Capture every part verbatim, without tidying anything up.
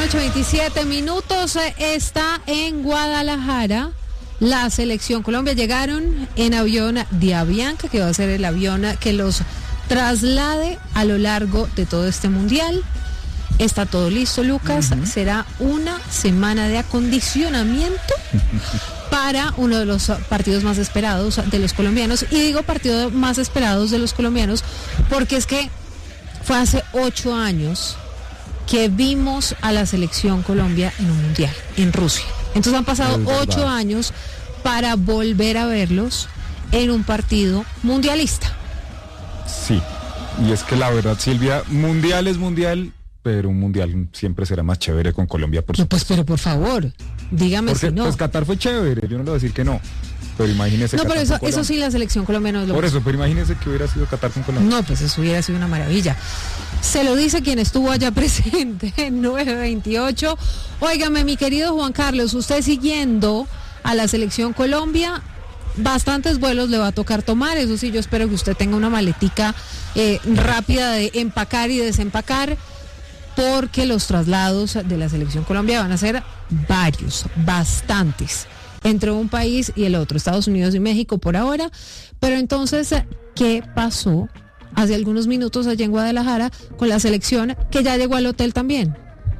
noche, veintisiete minutos, está en Guadalajara la selección Colombia. Llegaron en avión de Avianca, que va a ser el avión que los traslade a lo largo de todo este mundial. Está todo listo, Lucas. Uh-huh. Será una semana de acondicionamiento para uno de los partidos más esperados de los colombianos. Y digo partidos más esperados de los colombianos porque es que fue hace ocho años que vimos a la selección Colombia en un mundial, en Rusia. Entonces han pasado ocho años para volver a verlos en un partido mundialista. Sí, y es que la verdad, Silvia, mundial es mundial, pero un mundial siempre será más chévere con Colombia, por supuesto. No, pues, pero por favor, dígame. Porque, si no. Pues Qatar fue chévere, yo no le voy a decir que no. Pero imagínese. No, pero eso, eso sí, la selección colombiana no es lo Por eso, pero imagínese que hubiera sido Qatar con Colombia. No, pues eso hubiera sido una maravilla. Se lo dice quien estuvo allá presente en nueve veintiocho. Óigame, mi querido Juan Carlos, usted siguiendo a la selección Colombia, bastantes vuelos le va a tocar tomar. Eso sí, yo espero que usted tenga una maletica eh, rápida de empacar y desempacar, porque los traslados de la selección Colombia van a ser varios, bastantes, entre un país y el otro, Estados Unidos y México por ahora. Pero entonces, ¿qué pasó hace algunos minutos allá en Guadalajara con la selección que ya llegó al hotel también?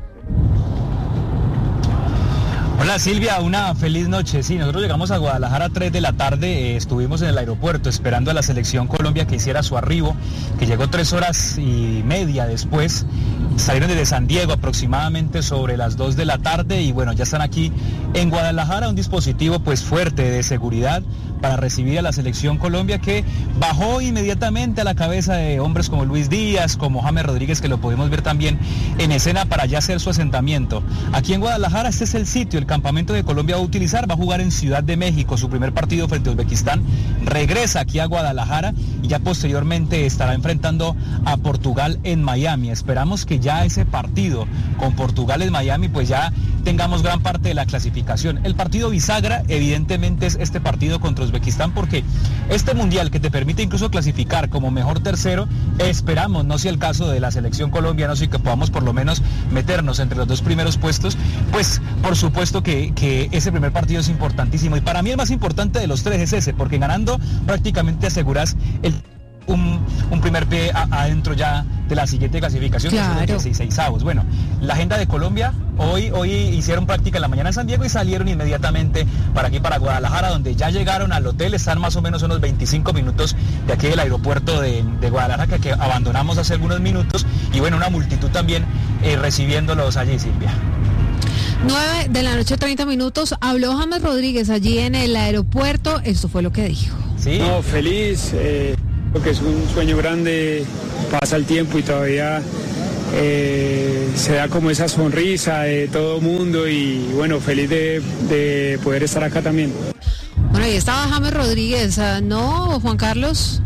Hola Silvia, una feliz noche. Sí, nosotros llegamos a Guadalajara a tres de la tarde, eh, estuvimos en el aeropuerto esperando a la selección Colombia que hiciera su arribo, que llegó tres horas y media después. Salieron desde San Diego aproximadamente sobre las dos de la tarde y bueno, ya están aquí en Guadalajara, un dispositivo pues fuerte de seguridad para recibir a la selección Colombia, que bajó inmediatamente a la cabeza de hombres como Luis Díaz, como James Rodríguez, que lo podemos ver también en escena para ya hacer su asentamiento. Aquí en Guadalajara este es el sitio, el campamento de Colombia va a utilizar, va a jugar en Ciudad de México su primer partido frente a Uzbekistán, regresa aquí a Guadalajara y ya posteriormente estará enfrentando a Portugal en Miami. Esperamos que ya ese partido con Portugal en Miami pues ya tengamos gran parte de la clasificación. El partido bisagra evidentemente es este partido contra Uzbekistán, porque este mundial que te permite incluso clasificar como mejor tercero, esperamos, no sea el caso de la selección colombiana, sino que podamos por lo menos meternos entre los dos primeros puestos, pues por supuesto que, que ese primer partido es importantísimo, y para mí el más importante de los tres es ese, porque ganando prácticamente aseguras el Un, un primer pie a, adentro ya de la siguiente clasificación, claro, que son los dieciseisavos. Bueno, la agenda de Colombia, hoy, hoy hicieron práctica en la mañana en San Diego y salieron inmediatamente para aquí, para Guadalajara, donde ya llegaron al hotel, están más o menos unos veinticinco minutos de aquí del aeropuerto de, de Guadalajara, que, que abandonamos hace algunos minutos, y bueno, una multitud también eh, recibiéndolos allí, Silvia. nueve de la noche, treinta minutos, habló James Rodríguez allí en el aeropuerto, esto fue lo que dijo. Sí. No, feliz, eh... Creo que es un sueño grande, pasa el tiempo y todavía eh, se da como esa sonrisa de todo mundo, y bueno, feliz de, de poder estar acá también. Bueno, ahí estaba James Rodríguez, ¿no, Juan Carlos?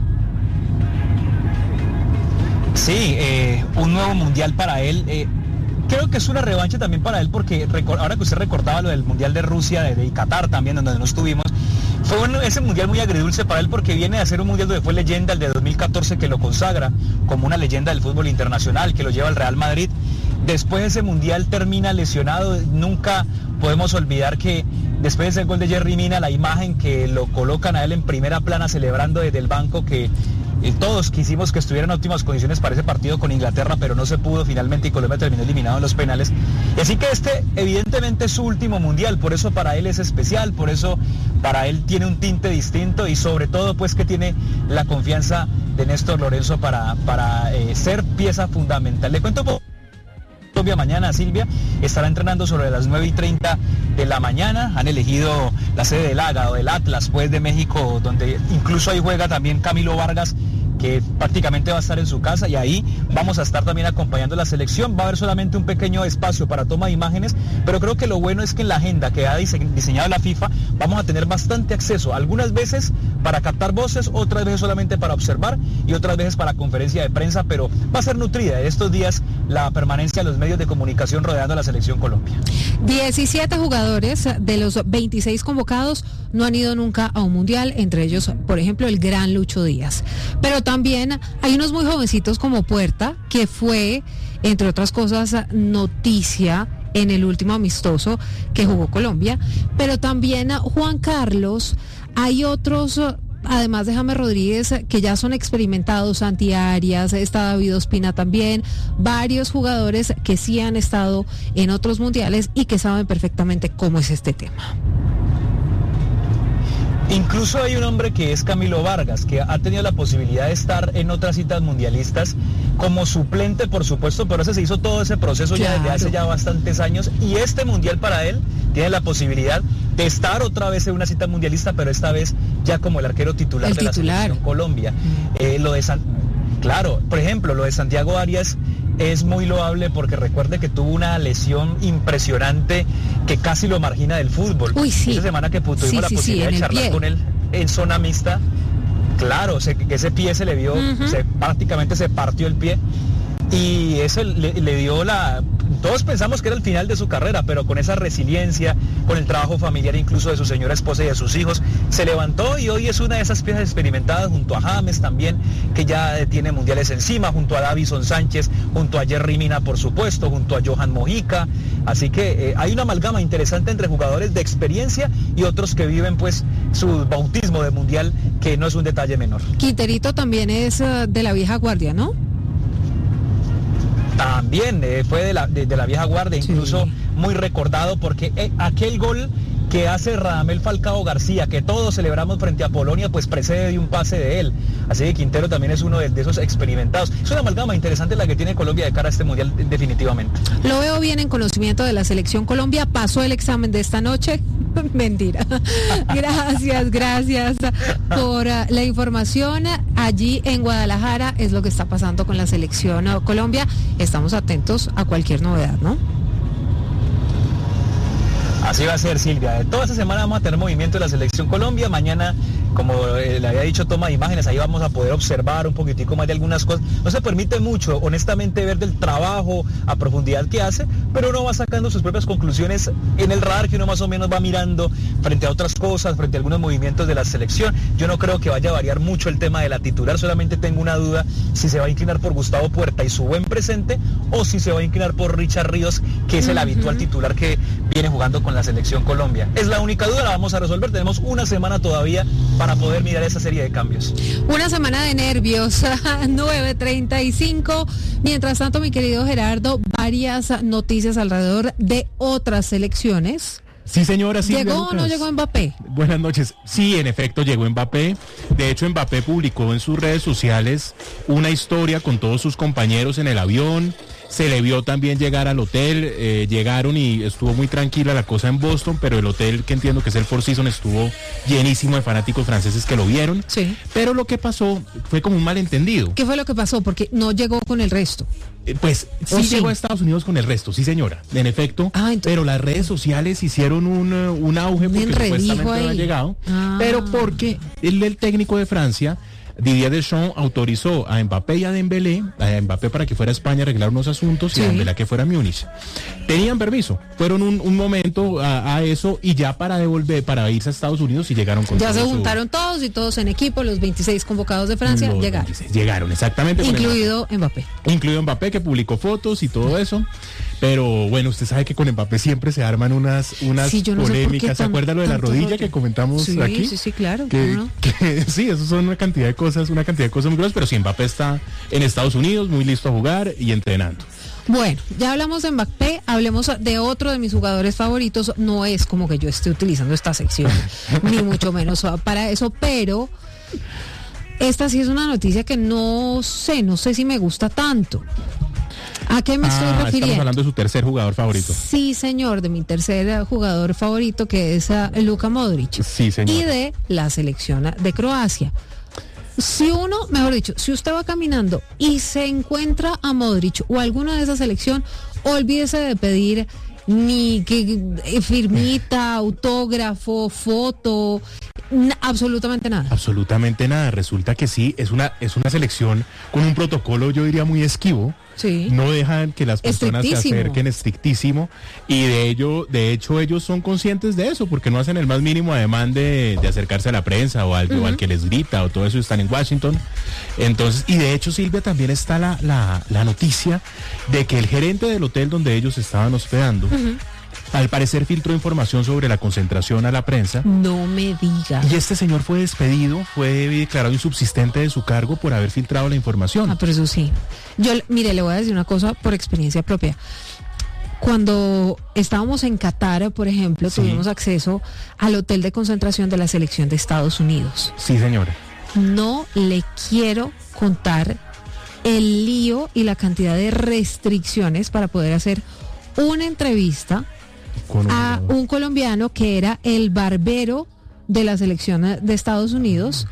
Sí, eh, un nuevo mundial para él. Eh, creo que es una revancha también para él, porque ahora que usted recordaba lo del mundial de Rusia, de, de Qatar también, donde no estuvimos, fue un, ese mundial muy agridulce para él, porque viene de hacer un mundial donde fue leyenda, el de dos mil catorce, que lo consagra como una leyenda del fútbol internacional, que lo lleva al Real Madrid. Después ese mundial termina lesionado. Nunca podemos olvidar que después de ese gol de Yerry Mina, la imagen que lo colocan a él en primera plana celebrando desde el banco, que eh, todos quisimos que estuviera en óptimas condiciones para ese partido con Inglaterra, pero no se pudo finalmente y Colombia terminó eliminado en los penales. Y así que este evidentemente es su último mundial, por eso para él es especial, por eso para él tiene un tinte distinto, y sobre todo pues que tiene la confianza de Néstor Lorenzo para, para eh, ser pieza fundamental. Le cuento poco. Colombia mañana, Silvia, estará entrenando sobre las nueve y treinta de la mañana. Han elegido la sede del Ágado, del Atlas, pues de México, donde incluso ahí juega también Camilo Vargas, que prácticamente va a estar en su casa, y ahí vamos a estar también acompañando a la selección. Va a haber solamente un pequeño espacio para toma de imágenes, pero creo que lo bueno es que en la agenda que ha dise- diseñado la FIFA vamos a tener bastante acceso, algunas veces para captar voces, otras veces solamente para observar y otras veces para conferencia de prensa, pero va a ser nutrida en estos días la permanencia de los medios de comunicación rodeando a la selección Colombia. diecisiete jugadores de los veintiséis convocados no han ido nunca a un mundial, entre ellos, por ejemplo, el gran Lucho Díaz. Pero también hay unos muy jovencitos como Puerta, que fue, entre otras cosas, noticia en el último amistoso que jugó Colombia, pero también Juan Carlos, hay otros, además de James Rodríguez, que ya son experimentados, Santi Arias, está David Ospina también, varios jugadores que sí han estado en otros mundiales y que saben perfectamente cómo es este tema. Incluso hay un hombre que es Camilo Vargas, que ha tenido la posibilidad de estar en otras citas mundialistas como suplente, por supuesto, pero ese se hizo todo ese proceso claro. ya desde hace ya bastantes años, y este mundial para él tiene la posibilidad de estar otra vez en una cita mundialista, pero esta vez ya como el arquero titular el de titular. la selección Colombia. Mm. Eh, lo de San... Claro, por ejemplo, lo de Santiago Arias es muy loable porque recuerde que tuvo una lesión impresionante que casi lo margina del fútbol. Uy, sí. Esa semana que tuvimos sí, la sí, posibilidad sí, de charlar con él en zona mixta, claro, se, que ese pie se le vio, uh-huh. se, prácticamente se partió el pie y eso le, le dio la... Todos pensamos que era el final de su carrera, pero con esa resiliencia, con el trabajo familiar incluso de su señora esposa y de sus hijos, se levantó y hoy es una de esas piezas experimentadas junto a James también, que ya tiene mundiales encima, junto a Davison Sánchez, junto a Jerry Mina, por supuesto, junto a Johan Mojica. Así que eh, hay una amalgama interesante entre jugadores de experiencia y otros que viven pues su bautismo de mundial, que no es un detalle menor. Quinterito también es uh, de la vieja guardia, ¿no? También eh, fue de la, de, de la vieja guardia, incluso sí. muy recordado porque eh, aquel gol que hace Radamel Falcao García, que todos celebramos frente a Polonia, pues precede de un pase de él. Así que Quintero también es uno de, de esos experimentados. Es una amalgama interesante la que tiene Colombia de cara a este mundial, definitivamente. Lo veo bien en conocimiento de la selección Colombia. ¿Pasó el examen de esta noche? Mentira. Gracias, gracias por uh, la información. Allí en Guadalajara es lo que está pasando con la selección uh, Colombia. Estamos atentos a cualquier novedad, ¿no? Así va a ser, Silvia. Toda esta semana vamos a tener movimiento de la selección Colombia. Mañana, como eh, le había dicho, toma de imágenes. Ahí vamos a poder observar un poquitico más de algunas cosas. No se permite mucho, honestamente, ver del trabajo a profundidad que hace, pero uno va sacando sus propias conclusiones en el radar que uno más o menos va mirando frente a otras cosas, frente a algunos movimientos de la selección. Yo no creo que vaya a variar mucho el tema de la titular. Solamente tengo una duda si se va a inclinar por Gustavo Puerta y su buen presente, o si se va a inclinar por Richard Ríos, que es el uh-huh. habitual titular que viene jugando con la selección Colombia. Es la única duda, la vamos a resolver. Tenemos una semana todavía para poder mirar esa serie de cambios. Una semana de nervios, nueve treinta y cinco. Mientras tanto, mi querido Gerardo, varias noticias alrededor de otras selecciones. Sí, señora. Sí, ¿Llegó Lucas. o no llegó Mbappé? Buenas noches. Sí, en efecto, llegó Mbappé. De hecho, Mbappé publicó en sus redes sociales una historia con todos sus compañeros en el avión. Se le vio también llegar al hotel, eh, llegaron y estuvo muy tranquila la cosa en Boston, pero el hotel, que entiendo que es el Four Seasons, estuvo llenísimo de fanáticos franceses que lo vieron. Sí. Pero lo que pasó fue como un malentendido. ¿Qué fue lo que pasó? Porque no llegó con el resto. Eh, pues sí, sí llegó a Estados Unidos con el resto, sí señora, en efecto, ah, entonces... pero las redes sociales hicieron un, un auge porque supuestamente no había llegado, ah. pero porque el, el técnico de Francia, Didier Deschamps, autorizó a Mbappé y a Dembélé, a Mbappé para que fuera a España a arreglar unos asuntos sí. y a Dembélé a que fuera a Múnich. Tenían permiso, fueron un, un momento a, a eso y ya para devolver, para irse a Estados Unidos y llegaron con Ya todo se juntaron su... todos y todos en equipo, los veintiséis convocados de Francia, los llegaron. veintiséis, llegaron, exactamente. Incluido Mbappé. Mbappé. Incluido Mbappé, que publicó fotos y todo eso. Pero bueno, usted sabe que con Mbappé siempre se arman unas, unas sí, no polémicas. ¿Se acuerda lo de la rodilla rollo? que comentamos sí, aquí? Sí, sí, claro. Que, ¿no? que, sí, eso son una cantidad de cosas, una cantidad de cosas muy gruesas, pero sí, Mbappé está en Estados Unidos, muy listo a jugar y entrenando. Bueno, ya hablamos de Mbappé, hablemos de otro de mis jugadores favoritos. No es como que yo esté utilizando esta sección, ni mucho menos para eso, pero esta sí es una noticia que no sé, no sé si me gusta tanto. ¿A qué me ah, estoy refiriendo? Estamos hablando de su tercer jugador favorito. Sí, señor, de mi tercer jugador favorito, que es uh, Luka Modric. Sí, señor. Y de la selección de Croacia. Si uno, mejor dicho, si usted va caminando y se encuentra a Modric o alguna de esa selección, olvídese de pedir ni que eh, firmita, autógrafo, foto, n- absolutamente nada. Absolutamente nada. Resulta que sí, es una, es una selección con un protocolo, yo diría, muy esquivo. Sí. No dejan que las personas se acerquen, estrictísimo, y de ello, de hecho ellos son conscientes de eso, porque no hacen el más mínimo ademán de, de acercarse a la prensa o al, uh-huh. o al que les grita o todo eso. Están en Washington. Entonces, y de hecho, Silvia, también está la, la, la noticia de que el gerente del hotel donde ellos estaban hospedando Uh-huh. Al parecer filtró información sobre la concentración a la prensa. No me diga. Y este señor fue despedido, fue declarado insubsistente de su cargo por haber filtrado la información. Ah, pero eso sí. Yo, mire, le voy a decir una cosa por experiencia propia. Cuando estábamos en Qatar, por ejemplo, sí. tuvimos acceso al hotel de concentración de la selección de Estados Unidos. Sí, señora. No le quiero contar el lío y la cantidad de restricciones para poder hacer una entrevista Con a un... un colombiano que era el barbero de la selección de Estados Unidos.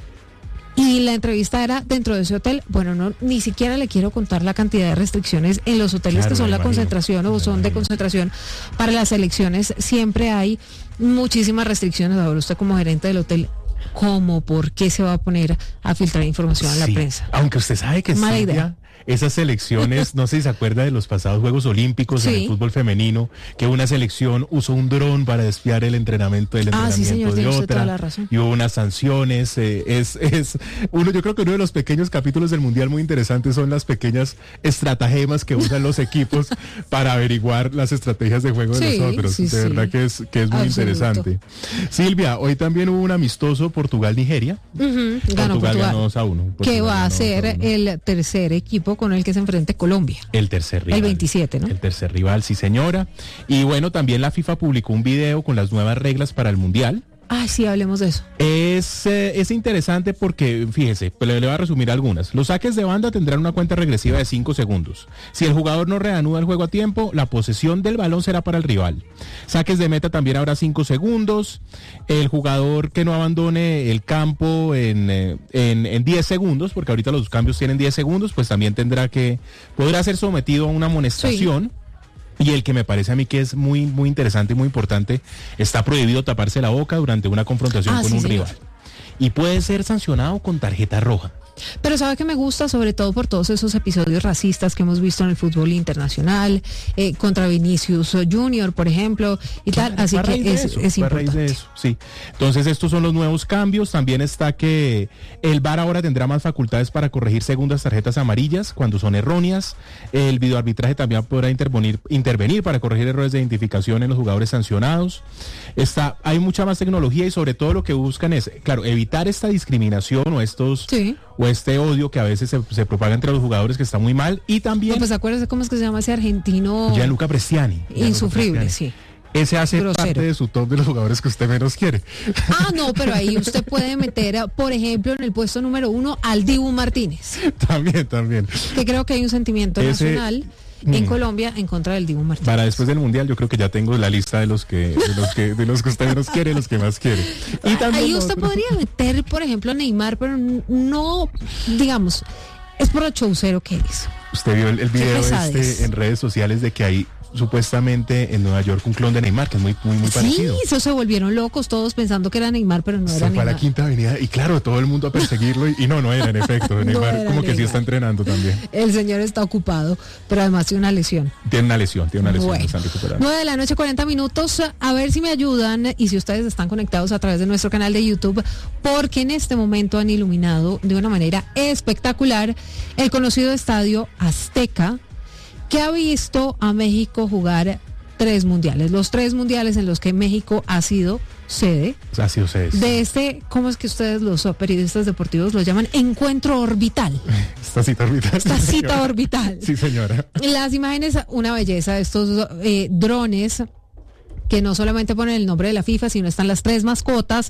Y la entrevista era dentro de ese hotel. Bueno, no, ni siquiera le quiero contar la cantidad de restricciones en los hoteles claro, que son la imagino, concentración o son imagino. de concentración para las selecciones. Siempre hay muchísimas restricciones. Ahora usted como gerente del hotel, ¿cómo? ¿Por qué se va a poner a filtrar información sí, a la prensa? Aunque usted sabe que Mala idea. Esas selecciones, no sé si se acuerda de los pasados Juegos Olímpicos sí. en el fútbol femenino, que una selección usó un dron para desviar el entrenamiento del entrenamiento ah, sí, señor, de otra, toda la razón. Y hubo unas sanciones, eh, es, es uno, yo creo que uno de los pequeños capítulos del Mundial muy interesantes son las pequeñas estratagemas que usan los equipos para averiguar las estrategias de juego de sí, los otros, sí, de sí. verdad que es, que es muy Absoluto. interesante. Silvia, hoy también hubo un amistoso Portugal-Nigeria, uh-huh. ganó Portugal ganó dos a uno. Que va a ser el tercer equipo con el que se enfrente Colombia. El tercer rival. El veintisiete, ¿no? El tercer rival, sí señora. Y bueno, también la FIFA publicó un video con las nuevas reglas para el Mundial. Ay, sí, hablemos de eso. Es, eh, es interesante porque, fíjese, pues le, le voy a resumir algunas. Los saques de banda tendrán una cuenta regresiva de cinco segundos. Si el jugador no reanuda el juego a tiempo, la posesión del balón será para el rival. Saques de meta también habrá cinco segundos. El jugador que no abandone el campo en, eh, en, en diez segundos, porque ahorita los cambios tienen diez segundos, pues también tendrá que, podrá ser sometido a una amonestación. Sí. Y el que me parece a mí que es muy muy interesante y muy importante, está prohibido taparse la boca durante una confrontación ah, con sí, un señor. rival. Y puede ser sancionado con tarjeta roja. Pero sabe que me gusta, sobre todo por todos esos episodios racistas que hemos visto en el fútbol internacional, eh, contra Vinicius Junior, por ejemplo, y claro, tal, así que es, eso, es importante. De eso, sí. Entonces estos son los nuevos cambios. También está que el V A R ahora tendrá más facultades para corregir segundas tarjetas amarillas cuando son erróneas. El videoarbitraje también podrá intervenir, intervenir para corregir errores de identificación en los jugadores sancionados. Está, hay mucha más tecnología y sobre todo lo que buscan es, claro, evitar esta discriminación o estos... Sí. o este odio que a veces se, se propaga entre los jugadores, que está muy mal. Y también... No, pues acuérdese cómo es que se llama ese argentino... Gianluca Bresciani. Insufrible, Bresciani. sí. Ese hace Grosero. parte de su top de los jugadores que usted menos quiere. Ah, no, pero ahí usted puede meter, por ejemplo, en el puesto número uno al Dibu Martínez. También, también. Que creo que hay un sentimiento ese... nacional... en mm. Colombia en contra del Dibu Martínez. Para después del Mundial yo creo que ya tengo la lista de los que de los que de los que usted menos quiere, los que más quiere. Y también ahí usted otro. podría meter, por ejemplo, a Neymar, pero no, digamos, es por lo chaucero que es. Usted vio el, el video este en redes sociales de que hay supuestamente en Nueva York un clon de Neymar, que es muy muy muy parecido. Sí, eso se volvieron locos todos pensando que era Neymar, pero no se era Neymar. Se fue a la Quinta Avenida y claro, todo el mundo a perseguirlo y, y no, no era en efecto. Neymar no como Neymar. que sí está entrenando también. El señor está ocupado, pero además tiene una lesión. Tiene una lesión, tiene una lesión. Bueno, están recuperando. nueve de la noche, cuarenta minutos, a ver si me ayudan y si ustedes están conectados a través de nuestro canal de YouTube, porque en este momento han iluminado de una manera espectacular el conocido Estadio Azteca, que ha visto a México jugar tres mundiales, los tres mundiales en los que México ha sido sede. Ha sido sede. De este, ¿cómo es que ustedes los periodistas deportivos lo llaman? Encuentro orbital. Esta cita orbital. Esta sí, cita orbital. Sí, señora. Las imágenes, una belleza, estos eh, drones que no solamente ponen el nombre de la FIFA, sino están las tres mascotas,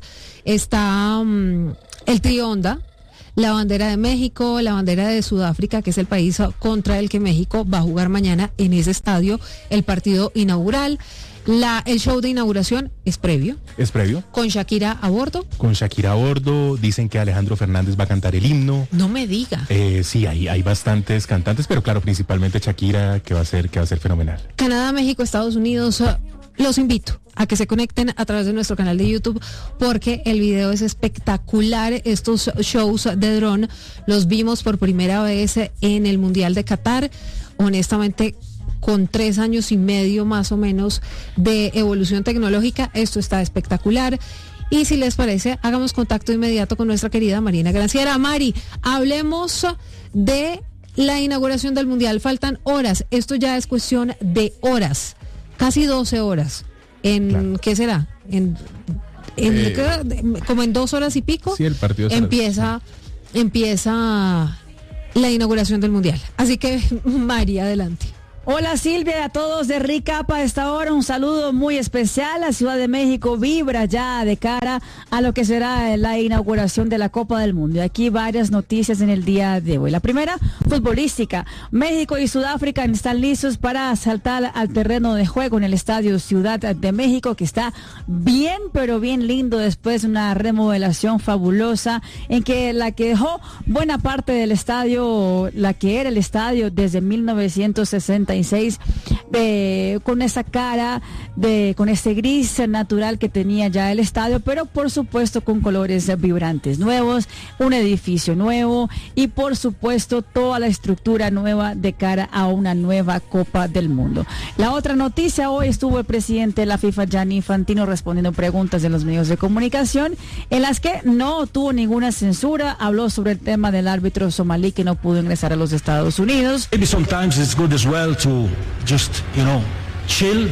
está um, el Trionda, la bandera de México, la bandera de Sudáfrica, que es el país contra el que México va a jugar mañana en ese estadio, el partido inaugural. La, el show de inauguración es previo. Es previo. Con Shakira a bordo. Con Shakira a bordo. Dicen que Alejandro Fernández va a cantar el himno. No me diga. Eh, sí, hay, hay bastantes cantantes, pero claro, principalmente Shakira, que va a ser, que va a ser fenomenal. Canadá, México, Estados Unidos. Los invito a que se conecten a través de nuestro canal de YouTube porque el video es espectacular. Estos shows de dron los vimos por primera vez en el Mundial de Qatar. Honestamente, con tres años y medio más o menos de evolución tecnológica, esto está espectacular. Y si les parece, hagamos contacto inmediato con nuestra querida Marina Granciera. Mari, hablemos de la inauguración del Mundial. Faltan horas, esto ya es cuestión de horas casi doce horas. En, claro. ¿Qué será? En, en eh, como en dos horas y pico. Sí, el partido empieza, empieza la inauguración del Mundial. Así que, María, adelante. Hola Silvia y a todos de Recap a esta hora, un saludo muy especial. La Ciudad de México vibra ya de cara a lo que será la inauguración de la Copa del Mundo. Y aquí varias noticias en el día de hoy. La primera, futbolística. México y Sudáfrica están listos para saltar al terreno de juego en el Estadio Ciudad de México, que está bien, pero bien lindo después de una remodelación fabulosa en que la que dejó buena parte del estadio, la que era el estadio desde mil novecientos sesenta y seis, de, con esa cara, de, con ese gris natural que tenía ya el estadio, pero por supuesto con colores vibrantes nuevos, un edificio nuevo y por supuesto toda la estructura nueva de cara a una nueva Copa del Mundo. La otra noticia, hoy estuvo el presidente de la FIFA, Gianni Infantino, respondiendo preguntas de los medios de comunicación, en las que no tuvo ninguna censura. Habló sobre el tema del árbitro somalí que no pudo ingresar a los Estados Unidos. Maybe sometimes it's good as well to just, you know, chill,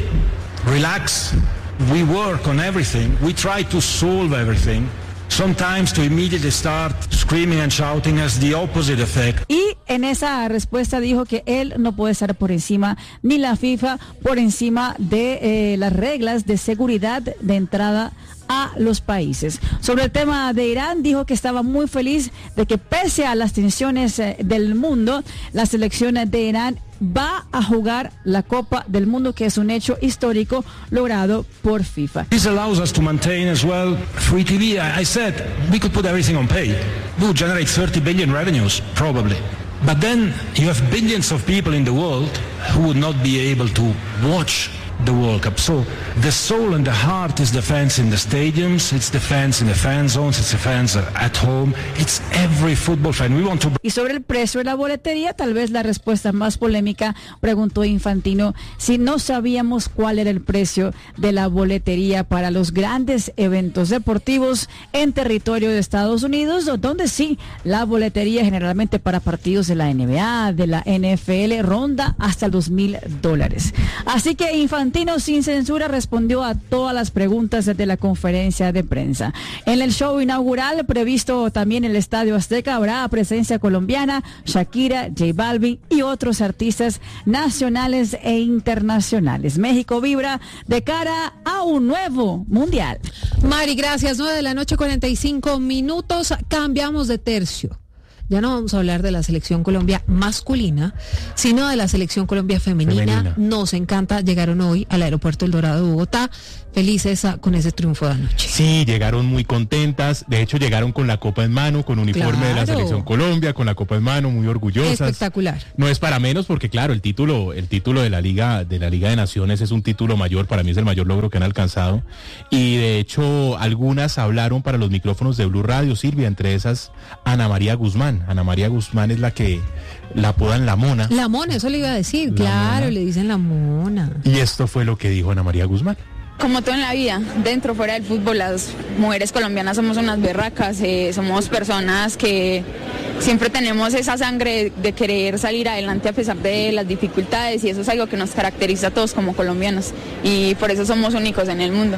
relax. We work on everything. We try to solve everything. Sometimes to immediately start screaming and shouting has the opposite effect. Y en esa respuesta dijo que él no puede estar por encima, ni la FIFA, por encima de eh, las reglas de seguridad de entrada a los países. Sobre el tema de Irán, dijo que estaba muy feliz de que pese a las tensiones eh, del mundo, la selección de Irán va a jugar la Copa del Mundo, que es un hecho histórico logrado por FIFA. This allows us to maintain as well free T V. I, I said we could put everything on pay. We would generate thirty billion revenues, probably. But then you have billions of people in the world who would not be able to watch the World Cup. So the soul and the heart is the fans in the stadiums, it's the fans in the fan zones, it's the fans at home, it's every football fan. We want to... Y sobre el precio de la boletería, tal vez la respuesta más polémica, preguntó Infantino si no sabíamos cuál era el precio de la boletería para los grandes eventos deportivos en territorio de Estados Unidos, donde sí, la boletería generalmente para partidos de la N B A, de la N F L, ronda hasta los mil dólares. Así que Infantino Infantino sin censura respondió a todas las preguntas de la conferencia de prensa. En el show inaugural, previsto también en el Estadio Azteca, habrá presencia colombiana, Shakira, J Balvin y otros artistas nacionales e internacionales. México vibra de cara a un nuevo mundial. Mari, gracias. nueve de la noche, cuarenta y cinco minutos. Cambiamos de tercio. Ya no vamos a hablar de la selección Colombia masculina, sino de la selección Colombia femenina. femenina. Nos encanta, llegaron hoy al aeropuerto El Dorado de Bogotá, felices con ese triunfo de anoche. Sí, llegaron muy contentas, de hecho llegaron con la copa en mano, con uniforme claro. de la selección Colombia, con la copa en mano, muy orgullosas. Espectacular. No es para menos porque claro, el título, el título de la Liga, de la Liga de Naciones es un título mayor, para mí es el mayor logro que han alcanzado. Y de hecho, algunas hablaron para los micrófonos de Blue Radio, Silvia, entre esas Ana María Guzmán. Ana María Guzmán es la que la apodan la Mona. La Mona, eso le iba a decir, la claro, mona. Le dicen la Mona. Y esto fue lo que dijo Ana María Guzmán. Como todo en la vida, dentro o fuera del fútbol, las mujeres colombianas somos unas berracas, eh, somos personas que siempre tenemos esa sangre de querer salir adelante a pesar de las dificultades, y eso es algo que nos caracteriza a todos como colombianos y por eso somos únicos en el mundo.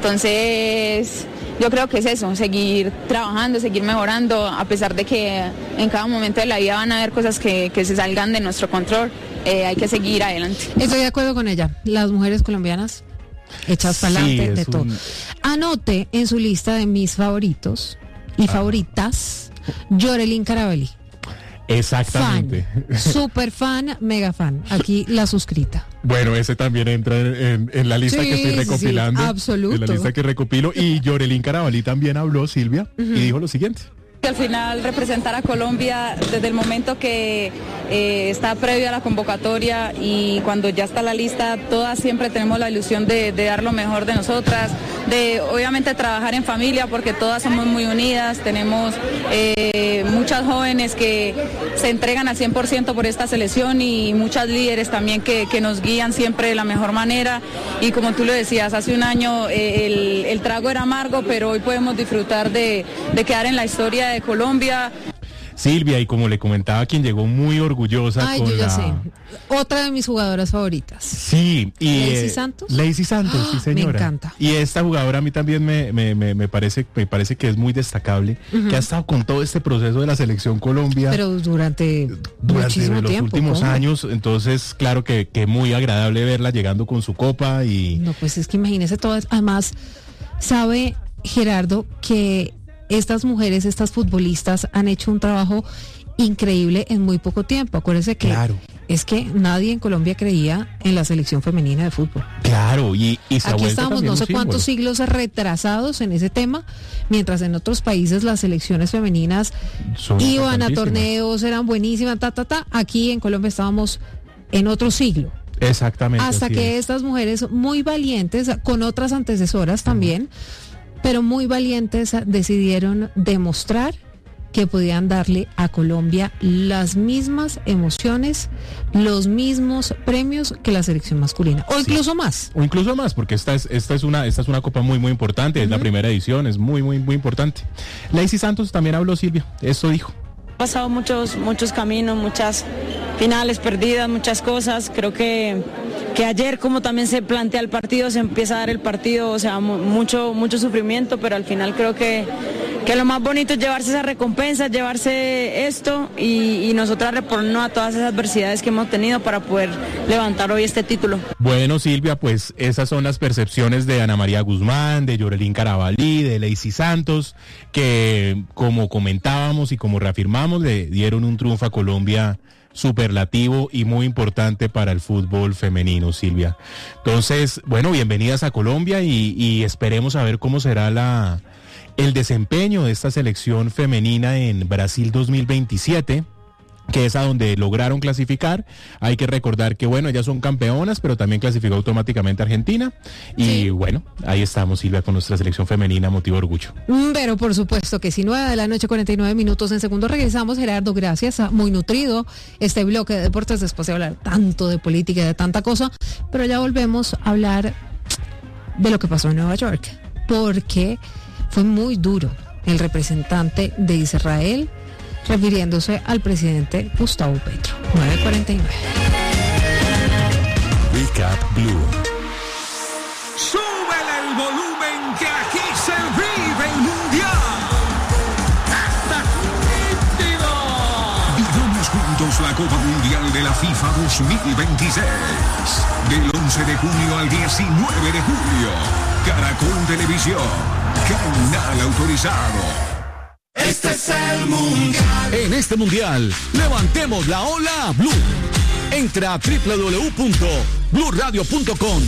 Entonces yo creo que es eso, seguir trabajando, seguir mejorando, a pesar de que en cada momento de la vida van a haber cosas que, que se salgan de nuestro control, eh, hay que seguir adelante. Estoy de acuerdo con ella, las mujeres colombianas hechas para adelante, sí, de todo. Un... Anote en su lista de mis favoritos y ah. favoritas, Yorelín Carabalí. Exactamente. Fan, super fan, mega fan. Aquí la suscrita. Bueno, ese también entra en, en la lista sí, que estoy recopilando. Sí, absoluto. En la lista que recopilo. Y Yorelín Carabalí también habló, Silvia, uh-huh. y dijo lo siguiente. Al final representar a Colombia desde el momento que eh, está previo a la convocatoria y cuando ya está la lista, todas siempre tenemos la ilusión de, de dar lo mejor de nosotras, de obviamente trabajar en familia porque todas somos muy unidas, tenemos eh, muchas jóvenes que se entregan al cien por ciento por esta selección y muchas líderes también que, que nos guían siempre de la mejor manera, y como tú lo decías, hace un año eh, el, el trago era amargo, pero hoy podemos disfrutar de, de quedar en la historia de Colombia. Silvia, y como le comentaba, quien llegó muy orgullosa. Ay, con yo ya la... sé. Otra de mis jugadoras favoritas. Sí. Y, ¿Lacey eh, Santos? Lacey Santos, ¡Ah! sí, señora. Me encanta. Y esta jugadora a mí también me, me, me, me, parece, me parece que es muy destacable, uh-huh. que ha estado con todo este proceso de la Selección Colombia. Pero durante, durante muchísimo los tiempo, últimos ¿cómo? años. Entonces, claro que, que muy agradable verla llegando con su copa y... No, pues es que imagínese todo. Además, sabe Gerardo que estas mujeres, estas futbolistas han hecho un trabajo increíble en muy poco tiempo. Acuérdese que claro. es que nadie en Colombia creía en la selección femenina de fútbol. Claro, y, y se aquí estamos no sé cuántos símbolo. siglos retrasados en ese tema, mientras en otros países las selecciones femeninas Son iban a torneos, eran buenísimas, ta, ta, ta. Aquí en Colombia estábamos en otro siglo. Exactamente. Hasta que es. estas mujeres muy valientes, con otras antecesoras también, uh-huh. pero muy valientes, decidieron demostrar que podían darle a Colombia las mismas emociones, los mismos premios que la selección masculina, o incluso sí. más. O incluso más, porque esta es, esta es una, esta es una copa muy, muy importante, uh-huh. es la primera edición, es muy, muy, muy importante. Lacey Santos también habló, Silvia, esto dijo. Ha pasado muchos, muchos caminos, muchas finales perdidas, muchas cosas. Creo que, que ayer, como también se plantea el partido, se empieza a dar el partido, o sea, mucho, mucho sufrimiento, pero al final creo que, que lo más bonito es llevarse esa recompensa, llevarse esto y, y nosotras reponernos a todas esas adversidades que hemos tenido para poder levantar hoy este título. Bueno, Silvia, pues esas son las percepciones de Ana María Guzmán, de Yorelín Carabalí, de Lacey Santos, que como comentábamos y como reafirmamos, le dieron un triunfo a Colombia superlativo y muy importante para el fútbol femenino, Silvia. Entonces, bueno, bienvenidas a Colombia y, y esperemos a ver cómo será la el desempeño de esta selección femenina en Brasil dos mil veintisiete, que es a donde lograron clasificar. Hay que recordar que, bueno, ellas son campeonas, pero también clasificó automáticamente Argentina. Y sí. bueno, ahí estamos, Silvia, con nuestra selección femenina, motivo de orgullo. Pero por supuesto que si nueve de la noche, cuarenta y nueve minutos en segundo regresamos. Gerardo, gracias, muy nutrido este bloque de deportes después de hablar tanto de política y de tanta cosa. Pero ya volvemos a hablar de lo que pasó en Nueva York, porque fue muy duro el representante de Israel refiriéndose al presidente Gustavo Petro. nueve cuarenta y nueve. Recap Blue. Súbele el volumen que aquí se vive el mundial. ¡Hasta nítido! Vivamos juntos la Copa Mundial de la FIFA dos mil veintiséis. Del once de junio al diecinueve de julio. Caracol Televisión. Canal autorizado. Este es el mundial. En este mundial, levantemos la ola Blue. Entra a doble u doble u doble u punto blue radio punto com.